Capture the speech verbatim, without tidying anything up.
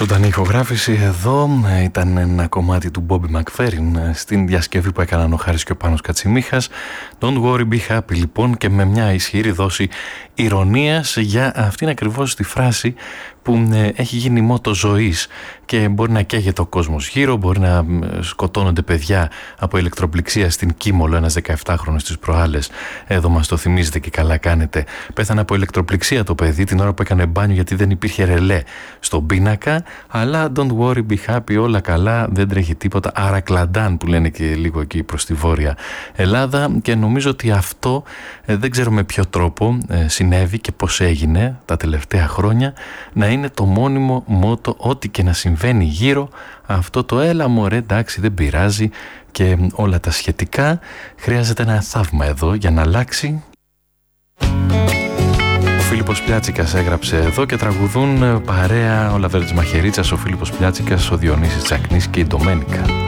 Ζωντανή ηχογράφηση εδώ ήταν ένα κομμάτι του Bobby McFerrin στην διασκευή που έκαναν ο Χάρης και ο Πάνος Κατσιμίχας. Don't worry, be happy λοιπόν, και με μια ισχυρή δόση ηρωνίας για αυτήν ακριβώς τη φράση που έχει γίνει μότο ζωής και μπορεί να καίγεται ο κόσμος γύρω, μπορεί να σκοτώνονται παιδιά από ηλεκτροπληξία στην Κίμολο, ένας δεκαεπτάχρονος στις προάλλες, εδώ μας το θυμίζετε και καλά κάνετε. Πέθανε από ηλεκτροπληξία το παιδί την ώρα που έκανε μπάνιο γιατί δεν υπήρχε ρελέ στον πίνακα, αλλά don't worry, be happy, όλα καλά, δεν τρέχει τίποτα, αρακλαντάν που λένε και λίγο εκεί προς τη Βόρεια Ελλάδα, και νομίζω ότι αυτό ε, δεν ξέρω με ποιο τρόπο ε, συνέβη και πώς έγινε τα τελευταία χρόνια, να είναι το μόνιμο μότο ό,τι και να συμβαίνει γύρω, αυτό το έλα μωρέ εντάξει δεν πειράζει και όλα τα σχετικά. Χρειάζεται ένα θαύμα εδώ για να αλλάξει. Ο Φίλιππος Πλιάτσικας έγραψε εδώ και τραγουδούν παρέα ο Λαβέρτης Μαχαιρίτσας, ο Φίλιππος Πλιάτσικας, ο Διονύσης Τσακνής και η Ντομένικα.